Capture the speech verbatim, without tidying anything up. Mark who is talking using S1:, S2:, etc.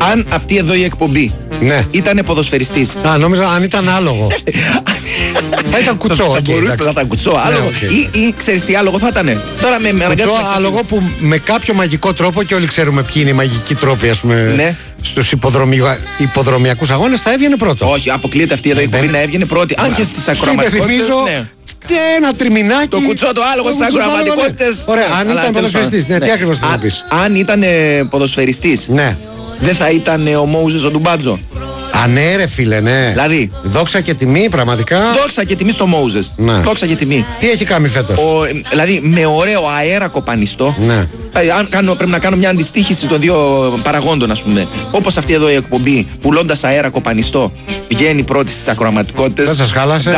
S1: Αν αυτή εδώ η εκπομπή
S2: Ναι.
S1: ήταν ποδοσφαιριστής.
S2: Α, νόμιζα αν ήταν άλογο. Θα ήταν κουτσό.
S1: Θα
S2: εκεί,
S1: μπορούσε
S2: εντάξει.
S1: να ήταν κουτσό άλογο.
S2: Ναι, οκ.
S1: Ή, ή ξέρεις τι άλογο θα ήταν. Τώρα με, με αναγκάζει
S2: Κουτσό
S1: να ξεφύγω.
S2: άλογο που με κάποιο μαγικό τρόπο, και όλοι ξέρουμε ποιοι είναι οι μαγικοί τρόποι, ας πούμε,
S1: Ναι.
S2: στους υποδρομια... υποδρομιακούς αγώνες, θα έβγαινε πρώτο.
S1: Όχι, αποκλείεται αυτή εδώ η εκπομπή να έβγαινε πρώτη. Αν και στις
S2: Σου
S1: ακροαματικότητες.
S2: υπενθυμίζω
S1: Ναι.
S2: ένα τριμινάκι.
S1: Το κουτσό το άλογο στις
S2: κουτσό το άλογο, ναι.
S1: ακροαματικότητες.
S2: Ωραία,
S1: Ναι,
S2: αν
S1: αλλά
S2: ήταν
S1: τέλος
S2: ποδοσφαιριστής,
S1: πάντων.
S2: ναι, τι ακριβώς θα
S1: Α-
S2: πεις.
S1: Αν ήταν ε, ποδοσφαιριστής,
S2: Ναι.
S1: δεν θα ήταν ε, ο Μόουζες ο Ντουμπάτζο.
S2: Α, ναι, ρε φίλε, ναι.
S1: Δηλαδή.
S2: Δόξα και τιμή, πραγματικά.
S1: Δόξα και τιμή στο Μόουζες.
S2: Ναι.
S1: Δόξα και τιμή.
S2: Τι έχει κάνει φέτος.
S1: Ο, ε, δηλαδή με ωραίο αέρακο πανιστό.
S2: Ναι.
S1: Ε, αν κάνω, πρέπει να κάνω μια αντιστοίχηση των δύο παραγόντων, ας πούμε. Όπως αυτή εδώ η εκπομπή, πουλώντας αέρακο πανιστό, βγαίνει πρώτη στις ακροαματικότητες.
S2: Δεν σας χάλασε.